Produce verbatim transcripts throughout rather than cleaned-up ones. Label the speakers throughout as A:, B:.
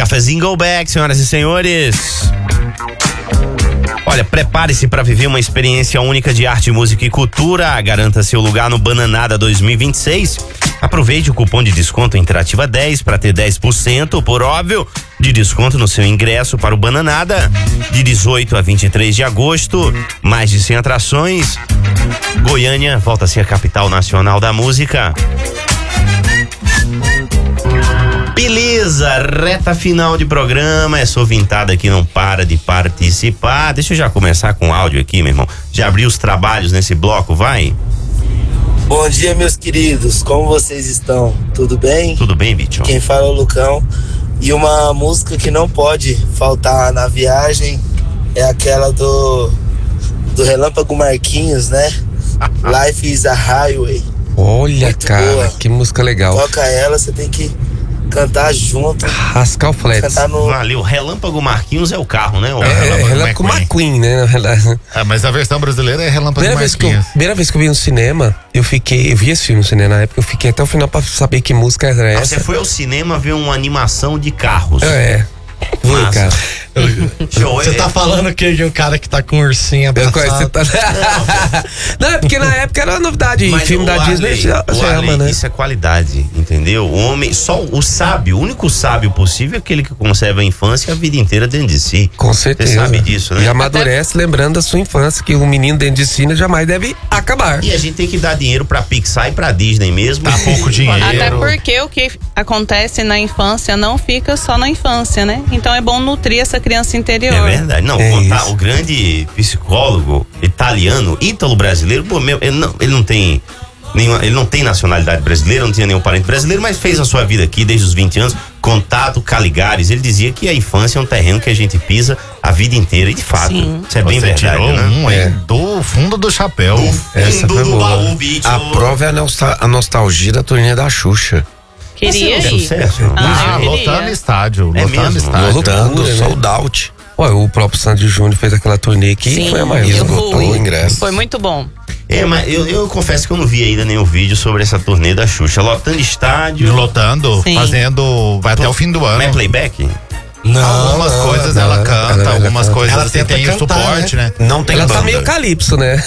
A: Cafezinho Go Back, senhoras e senhores. Olha, prepare-se para viver uma experiência única de arte, música e cultura. Garanta seu lugar no Bananada dois mil e vinte e seis. Aproveite o cupom de desconto Interativa dez para ter dez por cento, por óbvio, de desconto no seu ingresso para o Bananada. De dezoito a vinte e três de agosto, mais de cem atrações. Goiânia volta a ser a capital nacional da música. Beleza, reta final de programa. Essa ouvintada aqui não para de participar. Deixa eu já começar com o áudio aqui, meu irmão. Já abri os trabalhos nesse bloco, vai?
B: Bom dia, meus queridos. Como vocês estão? Tudo bem?
A: Tudo bem, bicho?
B: Quem fala é o Lucão. E uma música que não pode faltar na viagem é aquela do do Relâmpago Marquinhos, né? Life is a Highway.
C: Olha,
B: muito
C: cara,
B: boa.
C: Que música legal.
B: Toca ela, você tem que cantar junto.
C: Rascar o flats.
B: Cantar no...
A: Valeu, Relâmpago Marquinhos é o carro, né? O
C: É, é Relâmpago McQueen, né? Na verdade.
D: Ah, mas a versão brasileira é Relâmpago
C: Primeira vez, que eu,
D: Marquinhos.
C: primeira vez que eu vi no cinema, eu fiquei. Eu vi esse filme no cinema na época, eu fiquei até o final pra saber que música era
A: Ah,
C: essa.
A: você foi ao cinema ver uma animação de carros.
C: É. Fui,
A: Massa.
C: cara.
A: Show,
E: Você
A: é-
E: tá falando que de um cara que tá com um ursinho
C: Eu
E: abraçado.
C: conheci, tá... Não, é porque na época era novidade.
A: Mas
C: filme
A: o
C: da Disney
A: Arley,
C: já,
A: o
C: já
A: Arley,
C: ama, né?
A: Isso é qualidade, entendeu? O homem, só o sábio, o único sábio possível é aquele que conserva a infância a vida inteira dentro de si.
C: Com certeza.
A: Você sabe disso, né?
C: E amadurece lembrando da sua infância, que um menino dentro de si jamais deve acabar.
A: E a gente tem que dar dinheiro pra Pixar e pra Disney mesmo.
D: Tá pouco dinheiro.
F: Até porque o que acontece na infância não fica só na infância, né? Então é bom nutrir essa criança interior.
A: É verdade. Não,
C: É
A: contar,
C: isso.
A: o grande psicólogo italiano, ítalo-brasileiro, pô, meu, ele não, ele não tem nenhuma, ele não tem nacionalidade brasileira, não tinha nenhum parente brasileiro, mas fez a sua vida aqui desde os vinte anos. Contato Caligares, ele dizia que a infância é um terreno que a gente pisa a vida inteira, e de fato,
F: Sim.
A: isso é bem
D: Você
A: verdade,
D: tirou
A: né?
D: um, hein?
C: É.
D: Do fundo do chapéu.
C: Essa
A: Fundo
C: foi
A: do
C: boa.
A: baú, bicho.
G: A prova é a, nostal- a nostalgia da turnê da Xuxa.
F: Queria
A: Esse é um
F: ir.
A: sucesso.
F: Ah,
D: Ah,
F: eu
D: lotando
F: queria.
D: estádio.
A: É
D: Lotando
A: mesmo?
D: estádio.
G: Lotando,
C: né?
G: sold out.
C: Olha, o próprio Sandy Júnior fez aquela turnê que
F: Sim,
C: foi a maior.
F: eu
G: Esgotou
F: fui.
G: o ingresso.
F: Foi muito bom.
A: É, mas eu, eu confesso que eu não vi ainda nenhum vídeo sobre essa turnê da Xuxa. Lotando estádio.
D: Lotando,
F: Sim.
D: fazendo. Vai até o fim do ano.
A: Não é playback?
C: Não,
D: Algumas
C: não,
D: coisas
C: não,
D: ela
C: ela-
D: canta,
C: ela- ela
D: algumas
C: canta.
D: coisas
E: Ela
D: assim,
E: tenta
D: tem o
E: cantar,
D: suporte, né?
G: Não tem
C: Ela
G: banda.
C: tá meio calypso, né?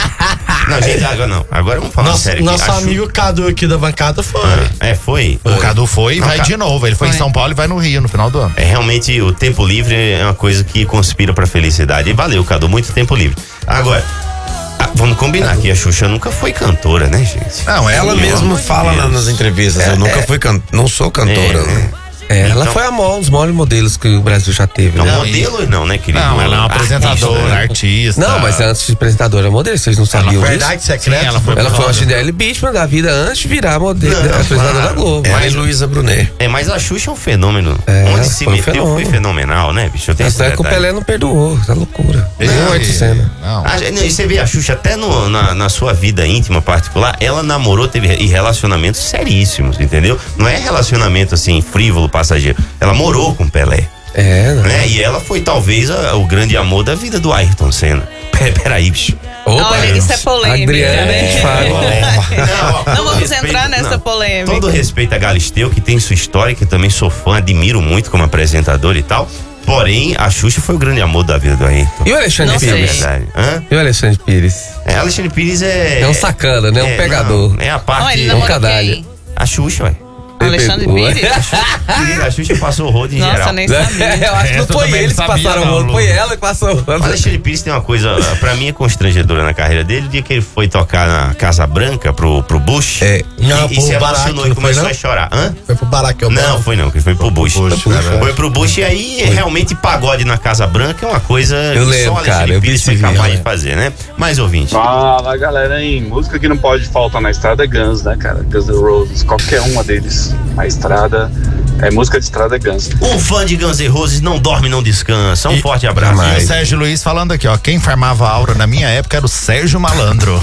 A: Não, gente, agora não. Agora vamos falar
E: Nosso,
A: sério aqui.
E: nosso
A: A Xuxa-
E: amigo Cadu aqui da bancada foi.
A: É, foi.
D: O Cadu foi e
A: Não,
D: vai
A: Ca-
D: de novo. Ele foi,
F: Foi.
D: em São Paulo e vai no Rio no final do ano.
A: É, realmente o tempo livre é uma coisa que conspira pra felicidade. E valeu, Cadu, muito tempo livre. Agora, ah, vamos combinar que a Xuxa nunca foi cantora, né, gente?
D: Não,
G: Ela
A: Pelo
G: mesmo
A: amor de
G: fala na-
A: Deus.
G: nas entrevistas. eu nunca fui can... não sou cantora.
A: É,
G: né?
C: É, ela
A: Então-
C: foi a maior, um dos maiores modelos que o Brasil já teve.
A: Não,
C: né?
A: modelo não, né, querido?
D: Não, ela é uma
A: Artista,
D: apresentadora,
A: né?
D: artista.
C: Não, mas antes de apresentadora modelo, vocês não sabiam disso?
E: Verdade secreta.
D: Sim, ela foi
C: Ela foi uma
D: foda.
C: Gisele Bündchen da vida antes de virar modelo,
A: Não,
C: apresentadora da
A: claro.
C: Globo.
G: Ela e Luísa Brunet.
A: É, mas a Xuxa é um fenômeno.
C: É,
A: Onde se
C: foi um
A: meteu
C: fenômeno.
A: foi fenomenal, né, bicho? Eu tenho essa
C: Até que o
A: verdade.
C: Pelé não perdoou, tá loucura.
D: Ele-
C: Não, é de cena.
D: Não.
A: Ah, não, e você vê a Xuxa até no- na, na sua vida íntima particular, ela namorou, teve e relacionamentos seríssimos, entendeu? Não é relacionamento assim, frívolo, passageiro. Ela morou com o Pelé,
C: É, não.
A: né? E ela foi talvez a- o grande amor da vida do Ayrton Senna. Pera- Peraí, bicho.
C: Opa,
F: Olha, isso é polêmica,
C: Adriana
F: né?
C: que fala.
A: Não, ó,
F: Não
A: todo
F: vamos
A: respeito-
F: entrar nessa
A: não.
F: polêmica.
A: Todo respeito a Galisteu, que tem sua história, que eu também sou fã, admiro muito como apresentador e tal. Porém, a Xuxa foi o grande amor da vida do Ayrton.
C: E o Alexandre
F: Não
A: Essa é a
F: sei.
C: Pires?
A: verdade. Hã?
C: E o Alexandre Pires?
A: É, Alexandre Pires é.
C: É um sacana, né? Um
A: é,
C: pegador.
A: não, é a
F: Não,
A: parte.
F: ele
C: um
F: namorou
C: canalha.
F: quem?
A: A Xuxa, ué.
F: Alexandre
C: pegou.
F: Pires?
A: Querida, a Xuxa passou o rodo em
F: Nossa,
A: geral.
F: nem sabia.
C: Eu acho que não
D: Essa
C: foi
D: também
C: eles que
D: não sabia,
C: passaram o
D: não,
C: rolo,
D: Lu.
C: foi ela que passou o
A: O
C: rolo.
A: Alexandre Pires tem uma coisa, pra mim, é constrangedora na carreira dele. O dia que ele foi tocar na Casa Branca pro, pro Bush.
C: É.
E: Não,
A: e, e
E: pro
A: se
E: Barack,
A: emocionou e
E: não foi,
A: começou
E: não?
A: a chorar. Hã?
E: Foi pro Barack Obama.
A: Não, foi não, que foi pro Bush.
D: Bush,
A: foi,
D: né?
A: foi pro Bush e aí realmente pagode na Casa Branca é uma coisa
C: Eu
A: que
C: lembro,
A: só Alexandre
C: cara, eu vi
A: Pires
C: esse
A: foi
C: vídeo,
A: capaz
C: né?
A: de fazer, né? Mais ouvinte.
H: Fala galera aí, música que não pode faltar na estrada é Guns, né, cara? Guns N' Roses, qualquer uma deles. A estrada, é música de estrada é Guns.
A: Um fã de Guns N' Roses não dorme, não descansa. Um
D: E-
A: forte abraço.
D: E o Sérgio Luiz falando aqui, ó. Quem farmava aura na minha época era o Sérgio Malandro.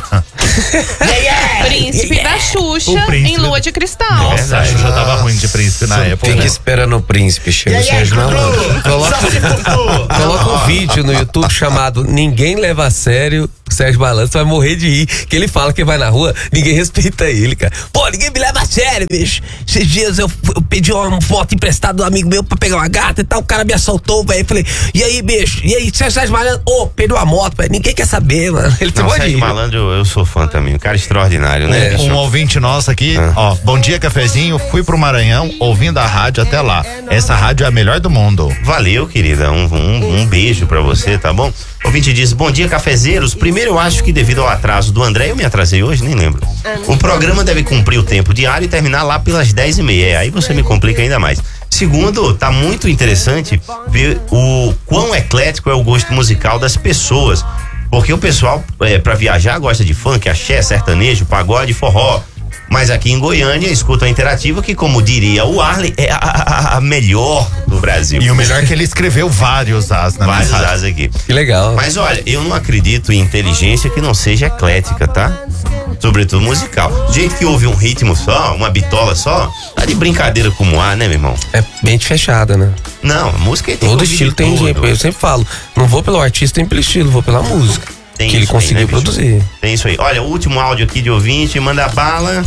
F: Príncipe da Xuxa
D: O príncipe
F: em Lua de Cristal.
D: Nossa, a Xuxa tava ruim de príncipe na época.
G: Fica esperando o príncipe, chega o Sérgio Malandro.
C: Coloca, coloca um vídeo no YouTube chamado Ninguém Leva a Sério Sérgio Malandro, você vai morrer de rir. Que ele fala que vai na rua, ninguém respeita ele, cara. Pô, ninguém me leva a sério, bicho. Esses dias eu, eu pedi uma foto emprestada do amigo meu pra pegar uma gata e tal, o cara me assaltou, velho. Falei, e aí, bicho? E aí, Sérgio Malandro? Ô, oh, perdeu a moto, velho. Ninguém quer saber, mano. Ele tem
A: Não,
C: um
A: Sérgio Malandro, eu, eu sou fã também. Um cara extraordinário, né?
D: É,
A: bicho?
D: um ouvinte nosso aqui,
A: Ah.
D: ó, bom dia, cafezinho, fui pro Maranhão ouvindo a rádio até lá. Essa rádio é a melhor do mundo.
A: Valeu, querida. Um, um, um beijo pra você, tá bom? O ouvinte diz, bom dia, cafezeiros. Primeiro, eu acho que devido ao atraso do André, eu me atrasei hoje, nem lembro. O programa deve cumprir o tempo diário e terminar lá pelas dez e meia. Aí você me complica ainda mais. Segundo, tá muito interessante ver o quão eclético é o gosto musical das pessoas. Porque o pessoal, é, pra viajar, gosta de funk, axé, sertanejo, pagode, forró. Mas aqui em Goiânia, escuta a Interativa, que, como diria o Arley, é a, a, a melhor do Brasil.
D: E o melhor é que ele escreveu vários as na
A: Vários
D: mensagem.
A: as aqui.
C: Que legal.
A: Mas olha, eu não acredito em inteligência que não seja eclética, tá? Sobretudo musical. Do jeito que ouve um ritmo só, uma bitola só, tá de brincadeira como há, né, meu irmão?
C: É mente fechada, né?
A: Não, a música tem que
C: Todo
A: ouvir
C: estilo
A: de
C: tem
A: tudo.
C: jeito. Eu sempre falo, não vou pelo artista nem pelo estilo, vou pela música.
A: Tem
C: que ele
A: isso aí,
C: conseguiu
A: né, bicho?
C: produzir.
A: Tem isso aí. Olha, o último áudio aqui de ouvinte, manda bala.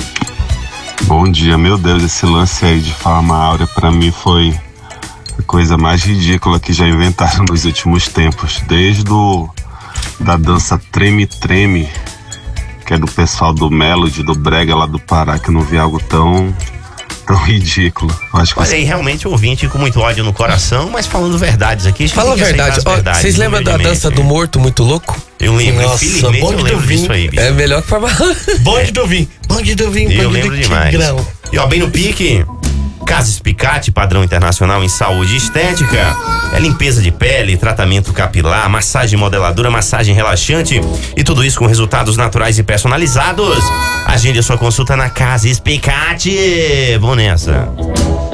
I: Bom dia, meu Deus, esse lance aí de Farma Áurea pra mim foi a coisa mais ridícula que já inventaram nos últimos tempos. Desde o, da dança Treme Treme, que é do pessoal do Melody, do Brega lá do Pará, que eu não vi algo tão, tão ridículo. Eu acho que
A: Olha aí, realmente o ouvinte com muito ódio no coração, mas falando verdades aqui. gente
C: Fala a
A: tem que aceitar
C: verdade,
A: as
C: ó,
A: verdades,
C: vocês lembram da
A: humildemente.
C: dança do morto muito louco?
A: Eu lembro,
E: Nossa,
A: infelizmente
E: bonde
A: eu
E: do
A: lembro
E: vinho.
A: disso aí, bicho.
C: É melhor que Farma.
E: Bonde do vinho. Bonde do vinho.
A: Eu
E: bonde
A: lembro
E: do
A: demais.
E: Tigrão.
A: E ó, bem no pique, Casa Espicate, padrão internacional em saúde e estética. É limpeza de pele, tratamento capilar, massagem modeladora, massagem relaxante e tudo isso com resultados naturais e personalizados. Agende a sua consulta na Casa Espicate. Vamos nessa.